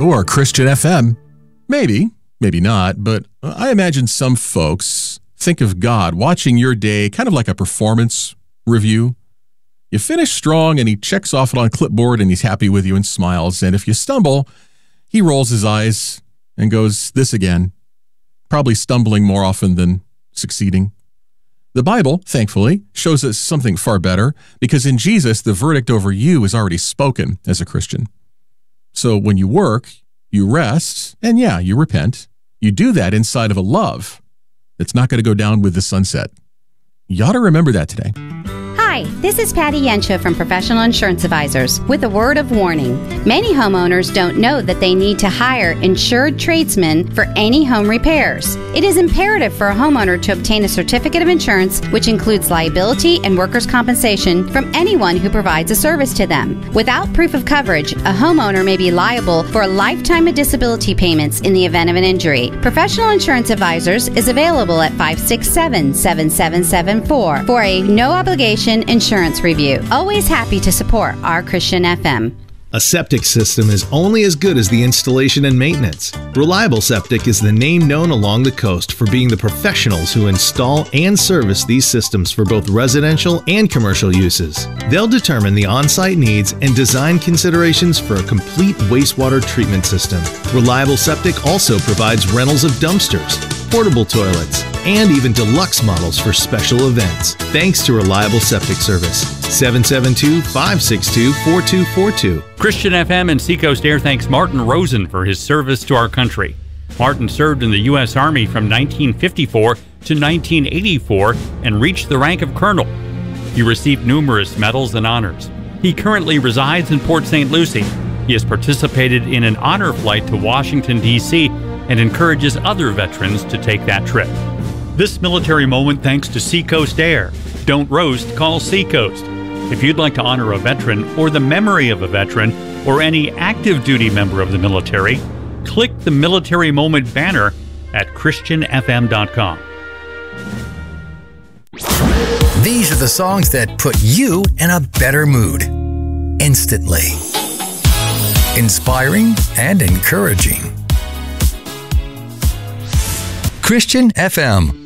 or Christian FM. Maybe not, but I imagine some folks think of God watching your day kind of like a performance review. You finish strong and he checks off it on clipboard and he's happy with you and smiles. And if you stumble, he rolls his eyes and goes, this again, probably stumbling more often than succeeding. The Bible, thankfully, shows us something far better because in Jesus, the verdict over you is already spoken as a Christian. So when you work, you rest, and yeah, you repent. You do that inside of a love that's not going to go down with the sunset. You ought to remember that today. Hi, this is Patty Yensha from Professional Insurance Advisors with a word of warning. Many homeowners don't know that they need to hire insured tradesmen for any home repairs. It is imperative for a homeowner to obtain a certificate of insurance, which includes liability and workers' compensation from anyone who provides a service to them. Without proof of coverage, a homeowner may be liable for a lifetime of disability payments in the event of an injury. Professional Insurance Advisors is available at 567-7774 for a no-obligation insurance review. Always happy to support our Christian FM. A septic system is only as good as the installation and maintenance. Reliable Septic is the name known along the coast for being the professionals who install and service these systems for both residential and commercial uses. They'll determine the on-site needs and design considerations for a complete wastewater treatment system. Reliable Septic also provides rentals of dumpsters, portable toilets, and even deluxe models for special events. Thanks to Reliable Septic Service. 772-562-4242. Christian FM and Seacoast Air thanks Martin Rosen for his service to our country. Martin served in the U.S. Army from 1954 to 1984 and reached the rank of colonel. He received numerous medals and honors. He currently resides in Port St. Lucie. He has participated in an honor flight to Washington, D.C., and encourages other veterans to take that trip. This military moment thanks to Seacoast Air. Don't roast, call Seacoast. If you'd like to honor a veteran or the memory of a veteran or any active duty member of the military, click the Military Moment banner at ChristianFM.com. These are the songs that put you in a better mood instantly. Inspiring and encouraging. Christian FM.